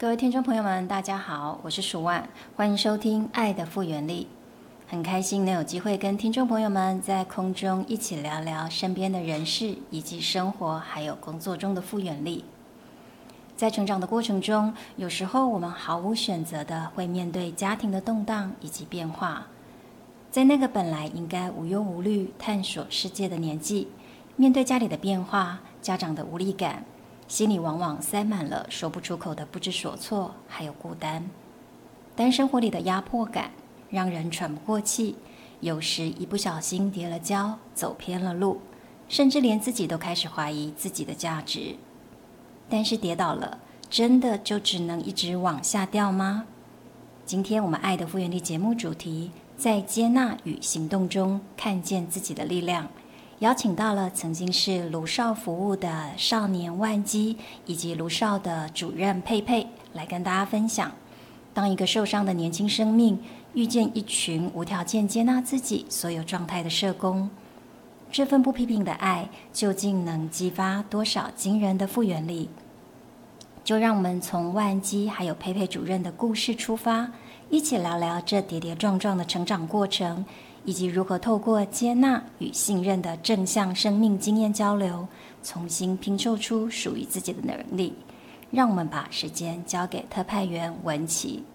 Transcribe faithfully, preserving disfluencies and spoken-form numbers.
各位听众朋友们，大家好，我是蜀万，欢迎收听《爱的复原力》。很开心能有机会跟听众朋友们在空中一起聊聊身边的人事，以及生活还有工作中的复原力。在成长的过程中，有时候我们毫无选择的会面对家庭的动荡以及变化。在那个本来应该无忧无虑探索世界的年纪，面对家里的变化，家长的无力感，心里往往塞满了说不出口的不知所措，还有孤单。但生活里的压迫感让人喘不过气，有时一不小心跌了跤，走偏了路，甚至连自己都开始怀疑自己的价值。但是跌倒了，真的就只能一直往下掉吗？今天我们爱的复原力节目主题，在接纳与行动中看见自己的力量，邀请到了曾经是卢少服务的少年万基，以及卢少的主任佩佩，来跟大家分享，当一个受伤的年轻生命遇见一群无条件接纳自己所有状态的社工，这份不批评的爱究竟能激发多少惊人的复原力？就让我们从万基还有佩佩主任的故事出发，一起聊聊这跌跌撞撞的成长过程，以及如何透过接纳与信任的正向生命经验交流，重新拼凑出属于自己的能力。让我们把时间交给特派员文琪。